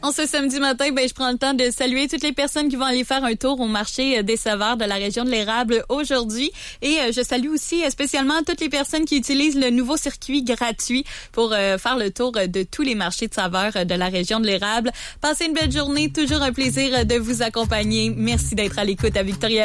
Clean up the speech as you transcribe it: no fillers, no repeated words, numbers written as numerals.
En ce samedi matin, je prends le temps de saluer toutes les personnes qui vont aller faire un tour au marché des saveurs de la région de l'Érable aujourd'hui. Et je salue aussi spécialement toutes les personnes qui utilisent le nouveau circuit gratuit pour faire le tour de tous les marchés de saveurs de la région de l'Érable. Passez une belle journée, toujours un plaisir de vous accompagner. Merci d'être à l'écoute à Victoria.